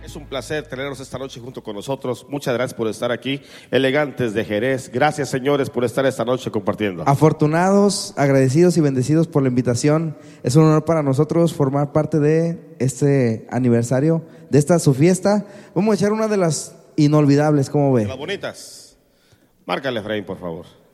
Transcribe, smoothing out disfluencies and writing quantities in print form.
Es un placer tenerlos esta noche junto con nosotros. Muchas gracias por estar aquí. Elegantes de Jerez. Gracias, señores, por estar esta noche compartiendo. Afortunados, agradecidos y bendecidos por la invitación. Es un honor para nosotros formar parte de este aniversario, de esta su fiesta. Vamos a echar una de las inolvidables, ¿cómo ve? Las bonitas. Márcale, Efraín, por favor.